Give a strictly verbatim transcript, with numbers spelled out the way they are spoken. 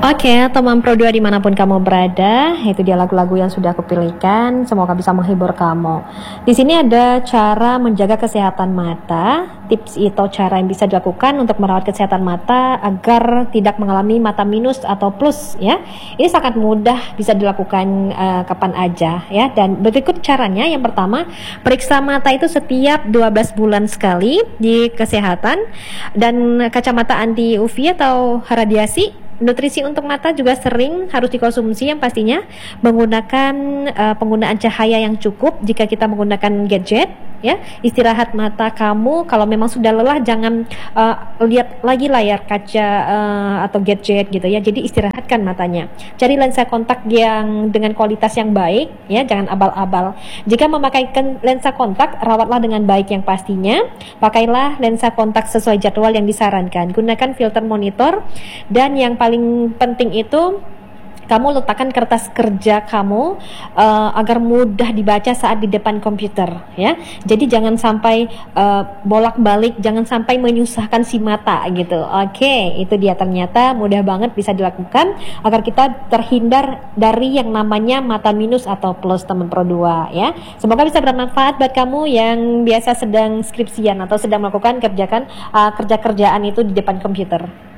Oke, teman Pro dua dimanapun kamu berada, itu dia lagu-lagu yang sudah aku pilihkan. Semoga bisa menghibur kamu. Di sini ada cara menjaga kesehatan mata, tips atau cara yang bisa dilakukan untuk merawat kesehatan mata agar tidak mengalami mata minus atau plus ya. Ini sangat mudah, bisa dilakukan uh, kapan aja ya. Dan berikut caranya. Yang pertama, periksa mata itu setiap dua belas bulan sekali di kesehatan, dan kacamata anti U V atau radiasi. Nutrisi untuk mata juga sering harus dikonsumsi, yang pastinya menggunakan uh, penggunaan cahaya yang cukup jika kita menggunakan gadget ya. Istirahat mata kamu, kalau memang sudah lelah jangan uh, lihat lagi layar kaca uh, atau gadget gitu ya. Jadi istirahatkan matanya. Cari lensa kontak yang dengan kualitas yang baik ya, jangan abal-abal. Jika memakai lensa kontak, rawatlah dengan baik yang pastinya. Pakailah lensa kontak sesuai jadwal yang disarankan. Gunakan filter monitor, dan yang paling paling penting itu kamu letakkan kertas kerja kamu uh, agar mudah dibaca saat di depan komputer ya. Jadi jangan sampai uh, bolak-balik, jangan sampai menyusahkan si mata gitu. Oke, itu dia, ternyata mudah banget bisa dilakukan agar kita terhindar dari yang namanya mata minus atau plus, teman Pro dua ya. Semoga bisa bermanfaat buat kamu yang biasa sedang skripsian atau sedang melakukan kerjakan uh, kerja-kerjaan itu di depan komputer.